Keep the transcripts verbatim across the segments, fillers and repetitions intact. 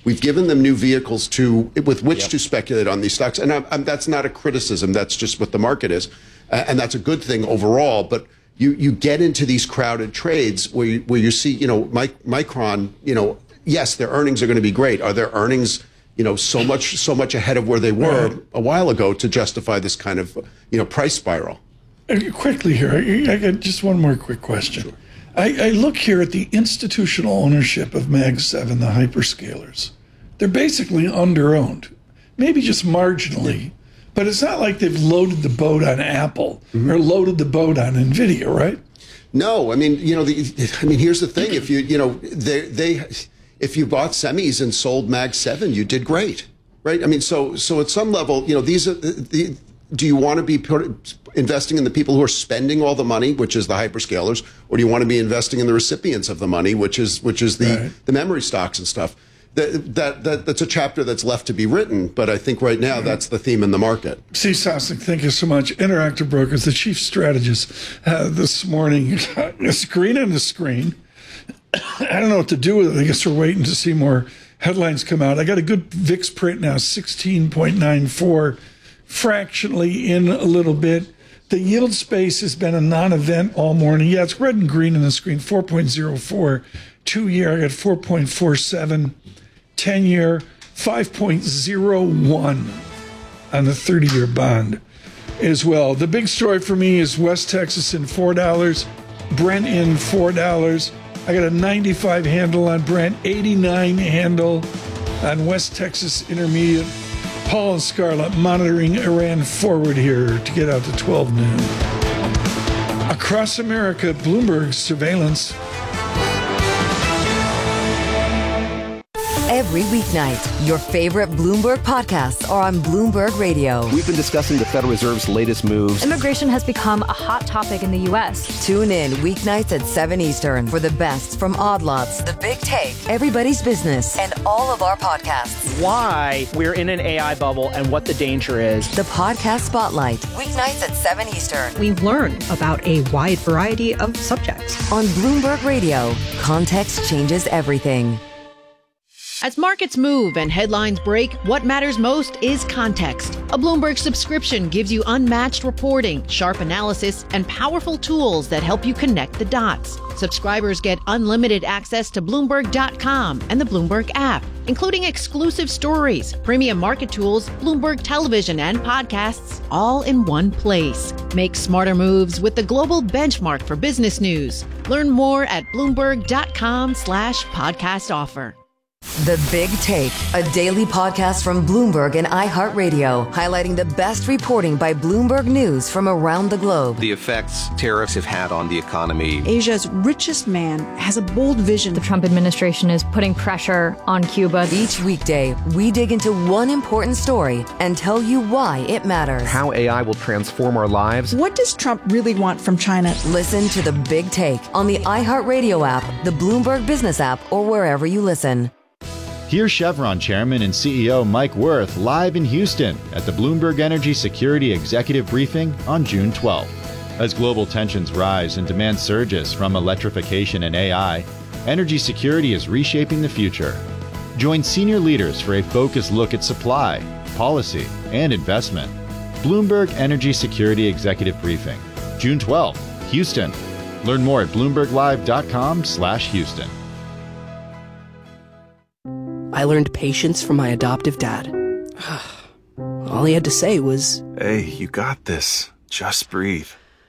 We've given them new vehicles to with which Yep. to speculate on these stocks. And I'm, I'm, that's not a criticism. That's just what the market is. Uh, and that's a good thing overall. But you, you get into these crowded trades where you, where you see, you know, Mic- Micron, you know, yes, their earnings are going to be great. Are their earnings, you know, so much so much ahead of where they were Right. a while ago to justify this kind of, you know, price spiral? Uh, Quickly here, I I got just one more quick question. Sure. I, I look here at the institutional ownership of Mag seven, the hyperscalers. They're basically under-owned, maybe just marginally, but it's not like they've loaded the boat on Apple or loaded the boat on NVIDIA, right? No, I mean, you know, the, I mean, here's the thing: if you, you know, they, they, if you bought semis and sold Mag seven, you did great, right? I mean, so, so at some level, you know, these are the. Do you want to be put, investing in the people who are spending all the money, which is the hyperscalers, or do you want to be investing in the recipients of the money, which is which is the Right. the memory stocks and stuff? That, that that that's a chapter that's left to be written, but I think right now that's the theme in the market. Steve Sosnick, thank you so much. Interactive Brokers, the chief strategist uh, this morning. A screen on the screen. I don't know what to do with it. I guess we're waiting to see more headlines come out. I got a good V I X print now, sixteen point nine four, fractionally in a little bit. The yield space has been a non-event all morning. Yeah, it's red and green on the screen, four point zero four. Two-year, I got four point four seven. ten-year, five point zero one on the thirty-year bond as well. The big story for me is West Texas in four dollars, Brent in four dollars. I got a ninety-five handle on Brent, eighty-nine handle on West Texas Intermediate. Paul and Scarlett monitoring Iran forward here to get out to twelve noon. Across America, Bloomberg surveillance. Every weeknight, your favorite Bloomberg podcasts are on Bloomberg Radio. We've been discussing the Federal Reserve's latest moves. Immigration has become a hot topic in the U S. Tune in weeknights at seven Eastern for the best from Odd Lots, The Big Take, Everybody's Business, and all of our podcasts. Why we're in an A I bubble and what the danger is. The Podcast Spotlight, weeknights at seven Eastern. We learn about a wide variety of subjects. On Bloomberg Radio, context changes everything. As markets move and headlines break, what matters most is context. A Bloomberg subscription gives you unmatched reporting, sharp analysis, and powerful tools that help you connect the dots. Subscribers get unlimited access to Bloomberg dot com and the Bloomberg app, including exclusive stories, premium market tools, Bloomberg television, and podcasts, all in one place. Make smarter moves with the global benchmark for business news. Learn more at Bloomberg dot com slash podcast offer. The Big Take, a daily podcast from Bloomberg and iHeartRadio, highlighting the best reporting by Bloomberg News from around the globe. The effects tariffs have had on the economy. Asia's richest man has a bold vision. The Trump administration is putting pressure on Cuba. Each weekday, we dig into one important story and tell you why it matters. How A I will transform our lives. What does Trump really want from China? Listen to The Big Take on the iHeartRadio app, the Bloomberg Business app, or wherever you listen. Here's Chevron Chairman and C E O Mike Wirth live in Houston at the Bloomberg Energy Security Executive Briefing on June twelfth. As global tensions rise and demand surges from electrification and A I, energy security is reshaping the future. Join senior leaders for a focused look at supply, policy, and investment. Bloomberg Energy Security Executive Briefing, June twelfth, Houston. Learn more at bloomberg live dot com slash Houston. I learned patience from my adoptive dad. All he had to say was, "Hey, you got this. Just breathe."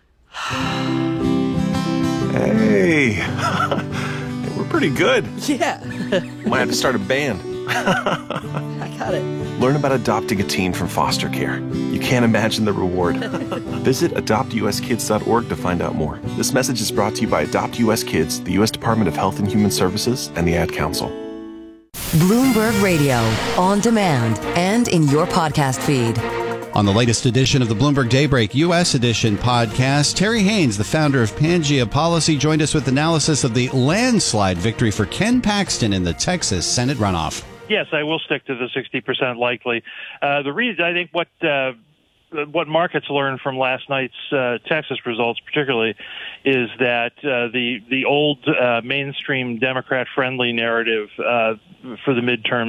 Hey, we're pretty good. Yeah. Might have to start a band. I got it. Learn about adopting a teen from foster care. You can't imagine the reward. Visit adopt u s kids dot org to find out more. This message is brought to you by Adopt U S Kids, the U S Department of Health and Human Services, and the Ad Council. Bloomberg Radio, on demand and in your podcast feed. On the latest edition of the Bloomberg Daybreak U S Edition podcast, Terry Haynes, the founder of Pangea Policy, joined us with analysis of the landslide victory for Ken Paxton in the Texas Senate runoff. Yes, I will stick to the sixty percent likely. Uh, the reason I think what uh, what markets learned from last night's uh, Texas results, particularly, is that uh, the the old uh, mainstream Democrat-friendly narrative uh, for the midterm